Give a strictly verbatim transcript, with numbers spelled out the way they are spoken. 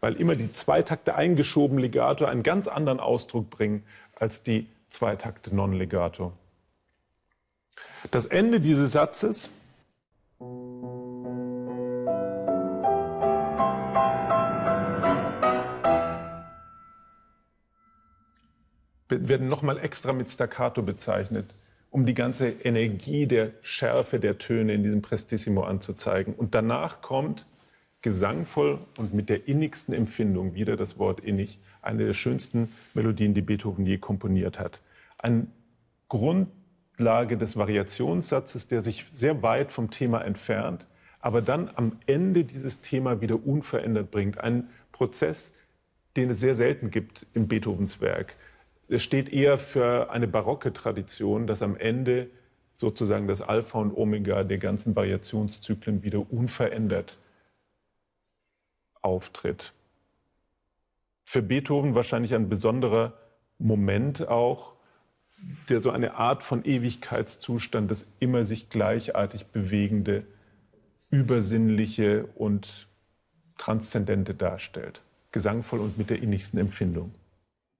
weil immer die Zweitakte eingeschoben Legato einen ganz anderen Ausdruck bringen als die Zweitakte non-Legato. Das Ende dieses Satzes werden nochmal extra mit Staccato bezeichnet, um die ganze Energie der Schärfe der Töne in diesem Prestissimo anzuzeigen. Und danach kommt gesangvoll und mit der innigsten Empfindung, wieder das Wort innig, eine der schönsten Melodien, die Beethoven je komponiert hat. Eine Grundlage des Variationssatzes, der sich sehr weit vom Thema entfernt, aber dann am Ende dieses Thema wieder unverändert bringt. Ein Prozess, den es sehr selten gibt in Beethovens Werk. Es steht eher für eine barocke Tradition, dass am Ende sozusagen das Alpha und Omega der ganzen Variationszyklen wieder unverändert auftritt. Für Beethoven wahrscheinlich ein besonderer Moment auch, der so eine Art von Ewigkeitszustand, das immer sich gleichartig bewegende, übersinnliche und transzendente darstellt. Gesangvoll und mit der innigsten Empfindung.